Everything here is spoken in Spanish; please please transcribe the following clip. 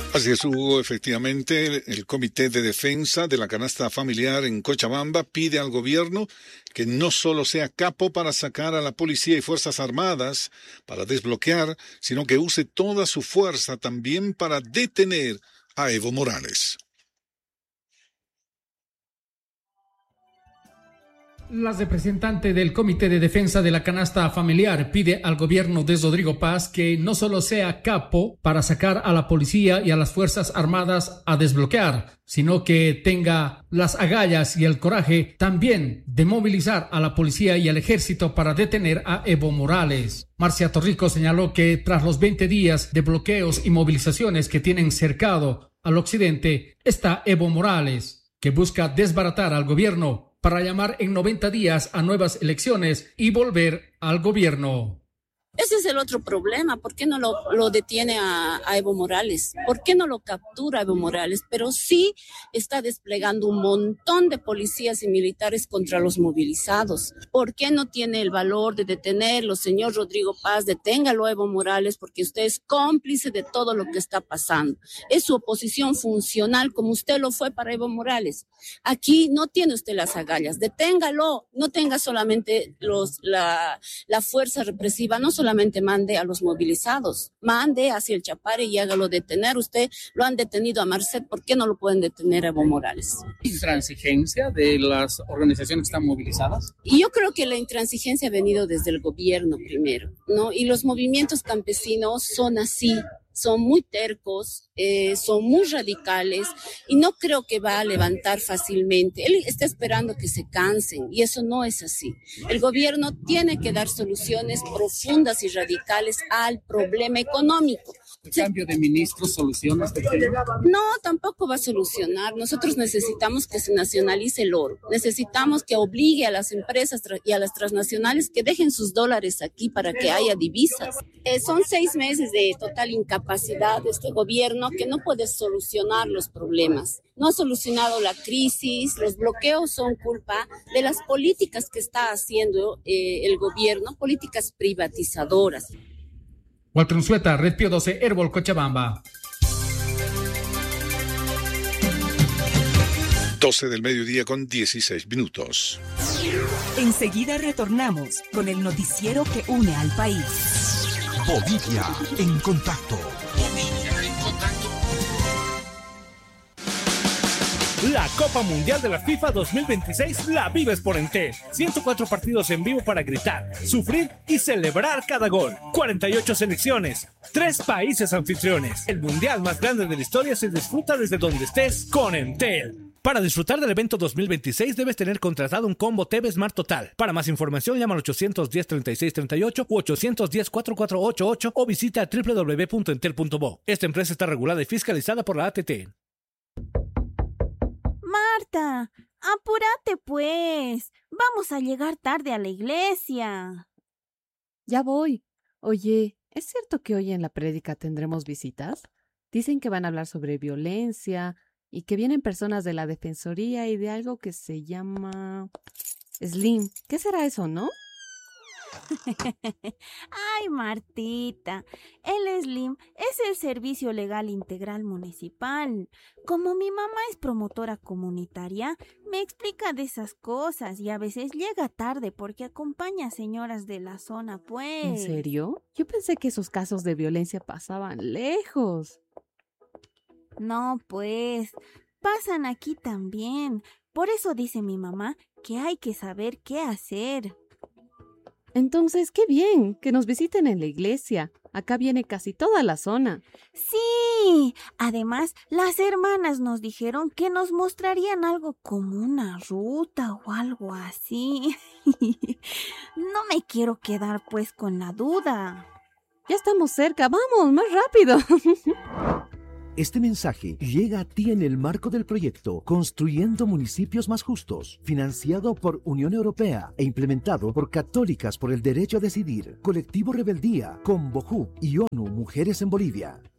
Así es, Hugo. Efectivamente, el Comité de Defensa de la Canasta Familiar en Cochabamba pide al gobierno que no solo sea capo para sacar a la policía y Fuerzas Armadas para desbloquear, sino que use toda su fuerza también para detener a Evo Morales. La representante del Comité de Defensa de la Canasta Familiar pide al gobierno de Rodrigo Paz que no solo sea capo para sacar a la policía y a las Fuerzas Armadas a desbloquear, sino que tenga las agallas y el coraje también de movilizar a la policía y al ejército para detener a Evo Morales. Marcia Torrico señaló que tras los 20 días de bloqueos y movilizaciones que tienen cercado al occidente, está Evo Morales, que busca desbaratar al gobierno para llamar en 90 días a nuevas elecciones y volver al gobierno. Ese es el otro problema. ¿Por qué no lo detiene a Evo Morales? ¿Por qué no lo captura a Evo Morales? Pero sí está desplegando un montón de policías y militares contra los movilizados. ¿Por qué no tiene el valor de detenerlo? Señor Rodrigo Paz, deténgalo a Evo Morales porque usted es cómplice de todo lo que está pasando. Es su oposición funcional como usted lo fue para Evo Morales. Aquí no tiene usted las agallas. Deténgalo. No tenga solamente la fuerza represiva, no solamente mande a los movilizados, mande hacia el Chapare y hágalo detener. Usted lo han detenido a Marcet, ¿por qué no lo pueden detener a Evo Morales? ¿Intransigencia de las organizaciones que están movilizadas? Y yo creo que la intransigencia ha venido desde el gobierno primero, ¿no? Y los movimientos campesinos son así. Son muy tercos, son muy radicales y no creo que va a levantar fácilmente. Él está esperando que se cansen y eso no es así. El gobierno tiene que dar soluciones profundas y radicales al problema económico. ¿El cambio de ministros soluciona este tema? No, tampoco va a solucionar. Nosotros necesitamos que se nacionalice el oro. Necesitamos que obligue a las empresas y a las transnacionales que dejen sus dólares aquí para que haya divisas. Son 6 meses de total incapacidad de este gobierno que no puede solucionar los problemas. No ha solucionado la crisis, los bloqueos son culpa de las políticas que está haciendo el gobierno, políticas privatizadoras. Walter Unzueta, Red Pío 12, Herbol, Cochabamba. 12 del mediodía con 16 minutos. Enseguida retornamos con el noticiero que une al país. Bolivia en contacto. La Copa Mundial de la FIFA 2026 la vives por Entel. 104 partidos en vivo para gritar, sufrir y celebrar cada gol. 48 selecciones, 3 países anfitriones. El mundial más grande de la historia se disfruta desde donde estés con Entel. Para disfrutar del evento 2026 debes tener contratado un combo TV Smart Total. Para más información llama al 810-3638 u 810-4488 o visita www.entel.bo. Esta empresa está regulada y fiscalizada por la ATT. Marta, apúrate pues. Vamos a llegar tarde a la iglesia. Ya voy. Oye, ¿es cierto que hoy en la prédica tendremos visitas? Dicen que van a hablar sobre violencia y que vienen personas de la Defensoría y de algo que se llama Slim. ¿Qué será eso, no? Ay, Martita, el SLIM es el Servicio Legal Integral Municipal. Como mi mamá es promotora comunitaria, me explica de esas cosas y a veces llega tarde porque acompaña a señoras de la zona, pues. ¿En serio? Yo pensé que esos casos de violencia pasaban lejos. No, pues, pasan aquí también. Por eso dice mi mamá que hay que saber qué hacer. Entonces, qué bien que nos visiten en la iglesia. Acá viene casi toda la zona. Sí, además las hermanas nos dijeron que nos mostrarían algo como una ruta o algo así. No me quiero quedar pues con la duda. Ya estamos cerca, vamos, más rápido. Este mensaje llega a ti en el marco del proyecto Construyendo Municipios Más Justos, financiado por Unión Europea e implementado por Católicas por el Derecho a Decidir, Colectivo Rebeldía, Convojú y ONU Mujeres en Bolivia.